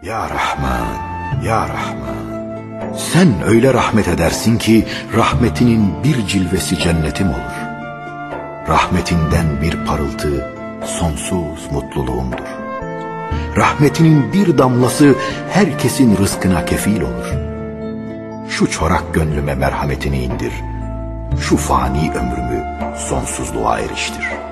Ya Rahman, Ya Rahman, sen öyle rahmet edersin ki rahmetinin bir cilvesi cennetim olur. Rahmetinden bir parıltı sonsuz mutluluğumdur. Rahmetinin bir damlası herkesin rızkına kefil olur. Şu çorak gönlüme merhametini indir, şu fani ömrümü sonsuzluğa eriştir.